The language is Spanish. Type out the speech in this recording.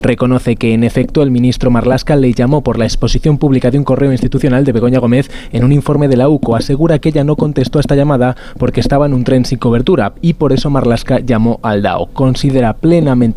Reconoce que, en efecto, el ministro Marlaska le llamó por la exposición pública de un correo institucional de Begoña Gómez en un informe de la UCO. Asegura que ella no contestó a esta llamada porque estaba en un tren sin cobertura y por eso Marlaska llamó al DAO. Considera plenamente